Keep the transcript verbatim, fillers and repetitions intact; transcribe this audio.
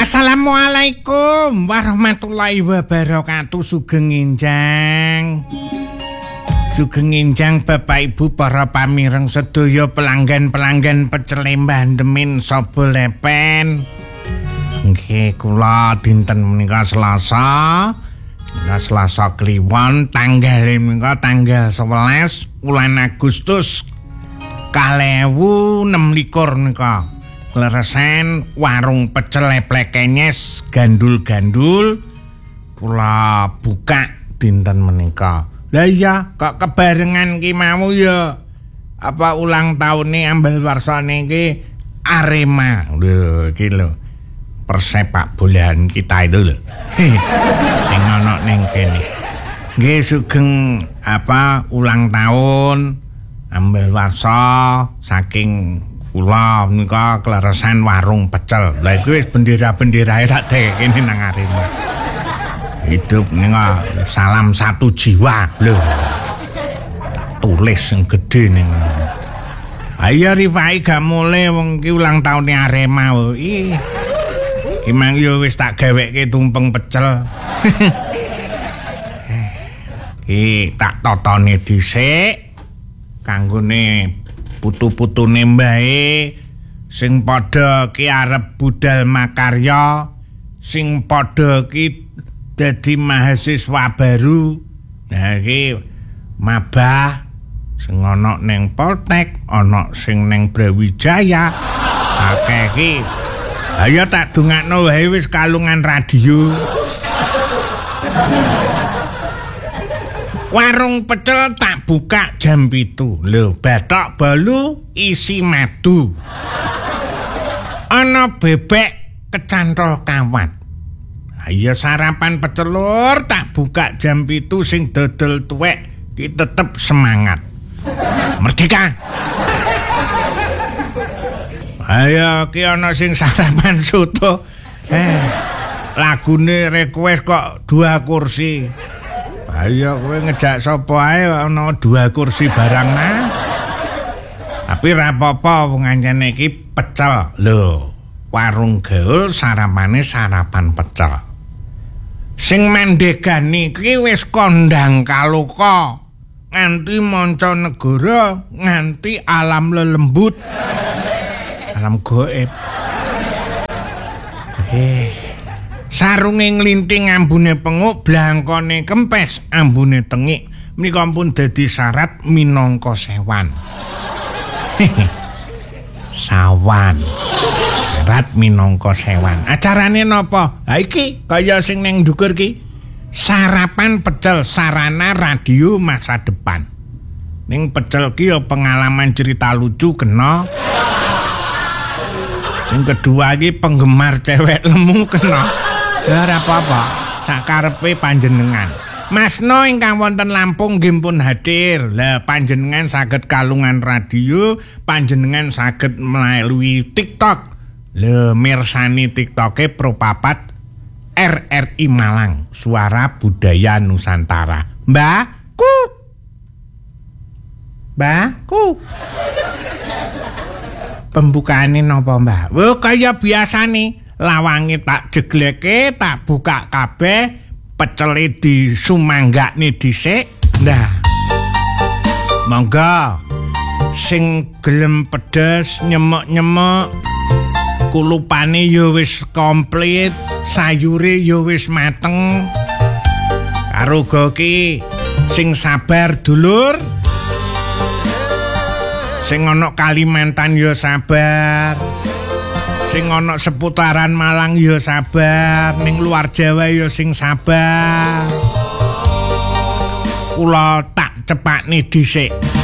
Assalamualaikum warahmatullahi wabarakatuh. Sugeng Enjang. Sugeng Enjang Bapak Ibu para pamireng sedaya pelanggan-pelanggan pecel Mbah Demin Sobo Lepen. Nggih kula dinten menika Selasa. Menika Selasa Kliwon tanggal menika tanggal sewelas bulan Agustus kalih ewu enem likur nika. Leresan warung pecel Plekenyes gandul-gandul kula buka dinten menika. Lah iya kok kebarengan ki mau ya apa ulang tahune ambal warsane iki Arema. Lho iki lho persepak bolaan kita itu lho. Sing ana ning kene. Nggih sugeng apa ulang tahun ambal warsa saking kula nika kleresan warung pecel. Lah iku wis bendera-benderae tak dekene nang Arema. Hidup nika salam satu jiwa lho. Tulis sing gedhe ning. Ayo rifai gak mule wong ki ulang tahune Arema wo. Ih. Ki mang yo wis tak gaweke tumpeng pecel. Ki tak totone dhisik kanggone putu-putune mbae sing padha ki arep budal makarya, sing padha ki dadi mahasiswa baru. Nah iki mabah sing ana ning Poltek, ana sing ning Brawijaya. Akeh ki. Ayo tak dongakno wae wis kalungan radio. Warung pecel tak buka jam pitu. Lho, bathok bolu isi madu. Ana bebek kecantol kawat. Ayo sarapan pecelur tak buka jam pitu sing dodol tuwek ki tetep semangat. Merdeka. Ayo ki ana sing sarapan soto. Eh, lagune request kok dua kursi. Ayo kowe ngejak sapa ae ana dua kursi barang nah. Tapi ra apa-apa wong anjene iki pecel. Lho, warung gaul sarapane sarapan pecel. Sing mandegani iki wis kondang kaloka nganti manca negara, nganti alam lelembut. Alam gaib. Eh sarunge nglinting ambune penguk blangkone kempes ambune tengik menika pun dadi syarat minangka sewan. Sawan. Syarat minangka sewan. Acarane napa? Ha iki kaya sing ning ndukur ki. Sarapan pecel sarana radio masa depan. Ning pecel ki ya pengalaman cerita lucu kena. Sing kedua iki penggemar cewek lemu kena. Ya ora apa-apa, sakarepe panjenengan. Masno ingkang wonten Lampung nggih pun hadir. Lah panjenengan saged kalungan radio, panjenengan saged melalui TikTok. Lho mirsani TikToke Pro Papat R R I Malang, Suara Budaya Nusantara. Mbahku. Mbahku. Pembukaane napa, Mbah? Wo kaya biasane. Lawange tak jegleke, tak buka kabeh, pecele di sumanggakne dhisik. Nah. Monggo sing gelem pedes nyemek-nyemek, kulupane ya wis komplit, sayure ya wis mateng. Karo goki sing sabar dulur. Sing ana Kalimantan ya sabar. Sing ana seputaran Malang ya sabar, ning luar Jawa ya sing sabar. Kula tak cepakne dhisik.